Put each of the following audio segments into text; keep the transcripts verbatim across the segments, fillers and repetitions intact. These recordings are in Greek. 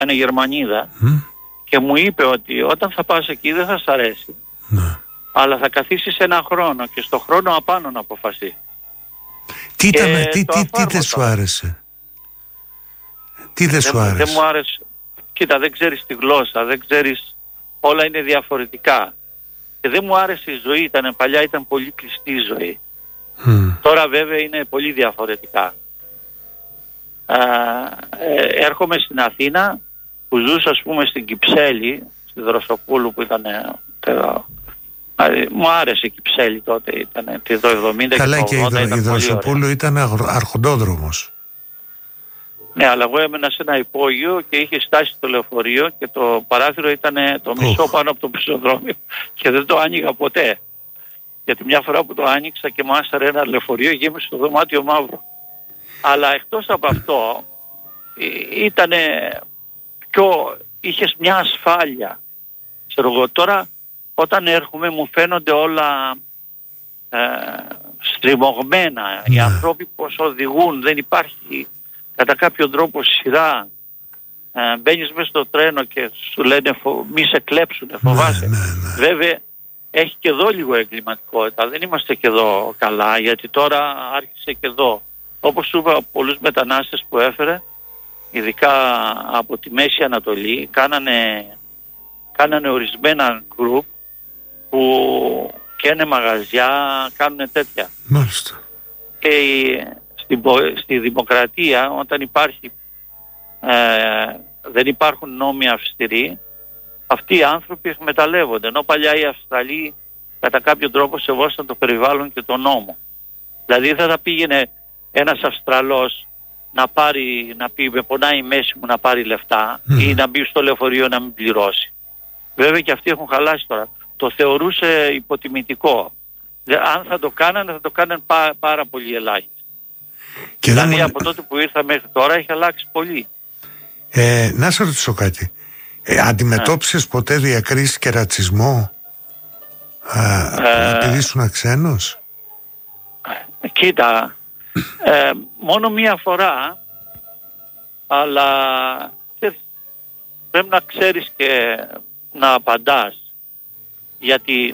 είναι Γερμανίδα, Mm. και μου είπε ότι όταν θα πας εκεί δεν θα σ' αρέσει, Ναι. αλλά θα καθίσεις ένα χρόνο και στο χρόνο απάνω να αποφασίσεις. Τι, Και ήταν, τι, το τι, τι δεν εφάρμοσα. σου άρεσε? Τι δεν σου Δεν, άρεσε? δεν μου άρεσε. Κοίτα, δεν ξέρεις τη γλώσσα, δεν ξέρεις, όλα είναι διαφορετικά. Και δεν μου άρεσε η ζωή, ήταν, παλιά ήταν πολύ κλειστή η ζωή. Mm. Τώρα βέβαια είναι πολύ διαφορετικά. Α, ε, έρχομαι στην Αθήνα, που ζούσα ας πούμε στην Κυψέλη, στη Δροσοπούλου που ήταν... Ε, ε, μου άρεσε η Κυψέλη τότε, ήταν το εβδομήντα. Καλά, και και το ογδόντα η, ήταν η πολύ Δροσοπούλου ωραία. ήταν αγρο- αρχοντόδρομος. Ναι, αλλά εγώ έμενα σε ένα υπόγειο και είχε στάσει το λεωφορείο και το παράθυρο ήταν το μισό Οχ. πάνω από το πεζοδρόμιο και δεν το άνοιγα ποτέ. Γιατί μια φορά που το άνοιξα και μου άσαρε ένα λεωφορείο, γέμισε το δωμάτιο μαύρο. Αλλά εκτός από αυτό ήταν πιο, είχες μια ασφάλεια. Ξέρω εγώ, τώρα όταν έρχομαι μου φαίνονται όλα ε, στριμωγμένα. Ναι. Οι άνθρωποι πως οδηγούν, δεν υπάρχει κατά κάποιο τρόπο σειρά. Ε, μπαίνεις μέσα στο τρένο και σου λένε φο... μη σε κλέψουνε, φοβάσαι. Ναι, ναι, ναι. Βέβαια έχει και εδώ λίγο εγκληματικότητα, δεν είμαστε και εδώ καλά, γιατί τώρα άρχισε και εδώ. Όπως σου είπα, πολλούς μετανάστες που έφερε, ειδικά από τη Μέση Ανατολή, κάνανε, κάνανε ορισμένα γκρουπ που καίνε μαγαζιά, κάνουν τέτοια. Μάλιστα. Και η- στην, πο- στη δημοκρατία, όταν υπάρχει, ε, δεν υπάρχουν νόμοι αυστηροί, αυτοί οι άνθρωποι εκμεταλλεύονται. Ενώ παλιά οι Αυστραλοί κατά κάποιο τρόπο σεβόσταν το περιβάλλον και τον νόμο. Δηλαδή δεν θα πήγαινε ένας Αυστραλός να πάρει, να πει με πονάει η μέση μου να πάρει λεφτά Mm. ή να μπει στο λεωφορείο να μην πληρώσει. Βέβαια και αυτοί έχουν χαλάσει τώρα. Το θεωρούσε υποτιμητικό. Δε- Αν θα το κάνανε, θα το κάνανε πά, πάρα πολύ ελάχιστα. Και δεν Δηλαδή μου- από τότε που ήρθα μέχρι τώρα έχει αλλάξει πολύ. ε, να σε ρωτήσω κάτι. Ε, αντιμετώπισες ποτέ διακρίσεις και ρατσισμό α, Ε, επειδή ήσουν ξένος? Ε, Κοίτα, ε, μόνο μία φορά, αλλά ξέρεις, πρέπει να ξέρεις και να απαντάς, γιατί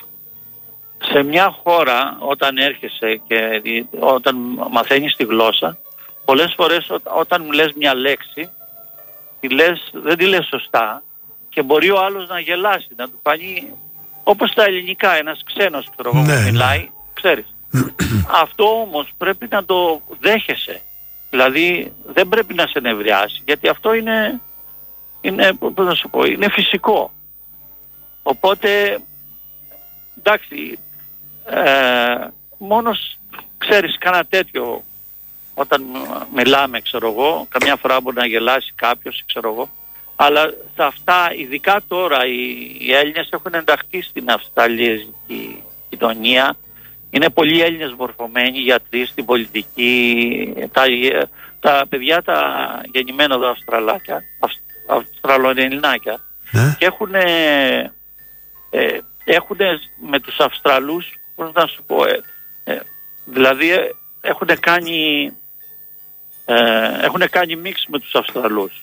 σε μια χώρα όταν έρχεσαι και δι- όταν μαθαίνεις τη γλώσσα, πολλές φορές ό, όταν μου λες μια λέξη, τη λες, δεν τη λες σωστά και μπορεί ο άλλος να γελάσει, να του φανεί όπως τα ελληνικά, ένας ξένος ξέρω εγώ, Ναι, που ναι. μιλάει, ξέρεις. Αυτό όμως πρέπει να το δέχεσαι. Δηλαδή δεν πρέπει να σε νευριάσει, γιατί αυτό είναι, είναι, πώς να σου πω, είναι φυσικό. Οπότε, εντάξει, ε, μόνος ξέρεις κάνα τέτοιο όταν μιλάμε, ξέρω εγώ, καμιά φορά μπορεί να γελάσει κάποιος, ξέρω εγώ, αλλά σε αυτά, ειδικά τώρα, οι, οι Έλληνες έχουν ενταχθεί στην αυστραλιεζική κοινωνία. Είναι πολλοί Έλληνες μορφωμένοι, γιατροί στην πολιτική, τα, τα παιδιά τα γεννημένα εδώ Αυστραλάκια, Αυστραλοελληνάκια, Ναι. και έχουν, ε, έχουν με τους Αυστραλούς, πώς να σου πω, ε, ε, δηλαδή ε, έχουν κάνει ε, έχουν κάνει μίξ με τους Αυστραλούς.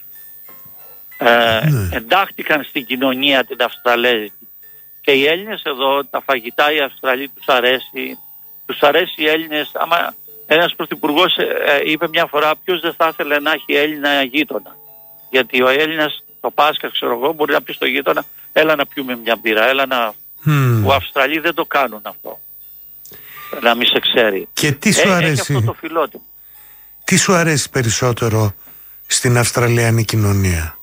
Ε, Ναι. Εντάχθηκαν στην κοινωνία την Αυστραλέζικη. Και οι Έλληνες εδώ, τα φαγητά οι Αυστραλοί τους αρέσει, τους αρέσει οι Έλληνες. Άμα ένας πρωθυπουργός ε, ε, είπε μια φορά ποιος δεν θα ήθελε να έχει Έλληνα γείτονα. Γιατί ο Έλληνας το Πάσχα, ξέρω εγώ, μπορεί να πει στο γείτονα, έλα να πιούμε μια μπύρα, έλα να... Mm. Οι Αυστραλοί δεν το κάνουν αυτό. Να μην σε ξέρει. Και τι σου Ε, έχει αρέσει, αυτό το φιλότιμο. τι σου αρέσει περισσότερο στην Αυστραλιανή κοινωνία?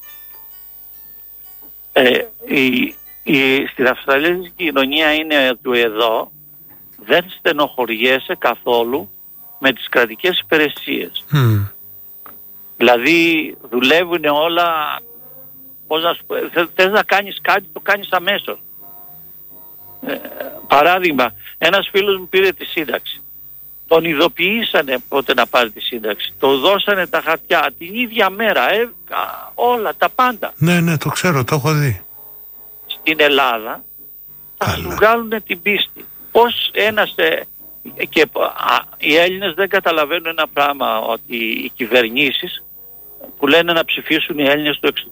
Ε, η, η, στην Αυστραλιανή κοινωνία είναι ότι εδώ δεν στενοχωριέσαι καθόλου με τις κρατικές υπηρεσίες. Mm. Δηλαδή δουλεύουν όλα, πώς να σου πω, θε- θες να κάνεις κάτι, το κάνεις αμέσως. Ε, παράδειγμα, ένας φίλος μου πήρε τη σύνταξη. Τον ειδοποιήσανε πότε να πάρει τη σύνταξη. Το δώσανε τα χαρτιά την ίδια μέρα, ε, α, όλα, τα πάντα. Ναι, ναι, το ξέρω, το έχω δει. Στην Ελλάδα θα Καλά. σου βγάλουν την πίστη. Πώς ένας... Ε, και α, οι Έλληνες δεν καταλαβαίνουν ένα πράγμα, ότι οι κυβερνήσεις που λένε να ψηφίσουν οι Έλληνες στο εξωτερικό.